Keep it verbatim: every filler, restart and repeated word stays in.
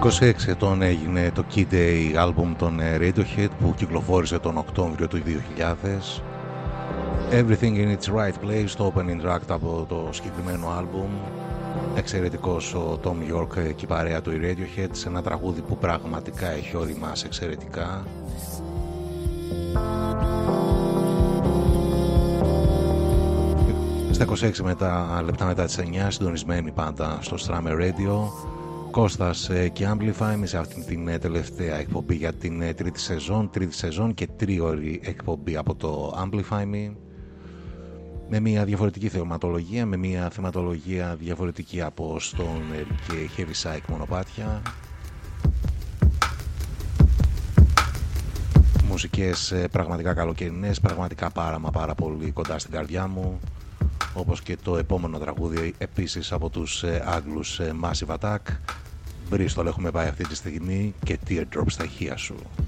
είκοσι έξι ετών έγινε το Key Day άλμπουμ των Radiohead που κυκλοφόρησε τον Οκτώβριο του δύο χιλιάδες. Everything in its right place, το opening track από το συγκεκριμένο άλμπουμ. Εξαιρετικός ο Tom York και η παρέα του, οι Radiohead, σε ένα τραγούδι που πραγματικά έχει οριμάσει εξαιρετικά. Στα είκοσι έξι μετά, λεπτά μετά τις εννιά, συντονισμένοι πάντα στο Strammer Radio, Κώστας και Amplify σε αυτήν την τελευταία εκπομπή για την τρίτη σεζόν, τρίτη σεζόν και τρίωρη εκπομπή από το Amplify Me, με μια διαφορετική θεματολογία, με μια θεματολογία διαφορετική από Stoner και Heavy Psych μονοπάτια. Μουσικές πραγματικά καλοκαιρινές, πραγματικά πάρα μα πάρα πολύ κοντά στην καρδιά μου, όπως και το επόμενο τραγούδι επίσης από τους Άγγλους Massive Attack. Bristol έχουμε πάει αυτή τη στιγμή και Teardrop στα ηχεία σου.